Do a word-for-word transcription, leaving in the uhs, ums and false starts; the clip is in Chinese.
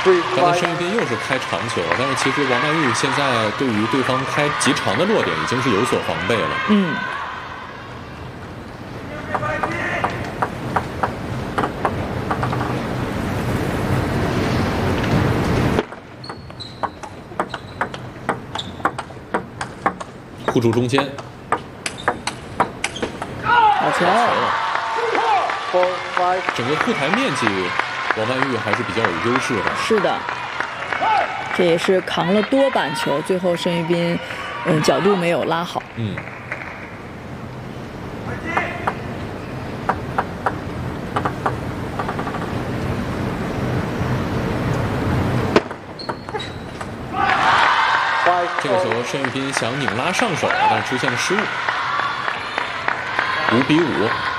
刚才申玉斌又是开长球，但是其实王曼玉现在对于对方开极长的落点已经是有所防备了。 嗯。 护住中间， 好球！ 整个护台面积，王曼玉还是比较有优势的。 是的，这也是扛了多板球，最后申玉斌，嗯，角度没有拉好。 嗯。这个时候，申玉斌想拧拉上手，但是出现了失误，五比五。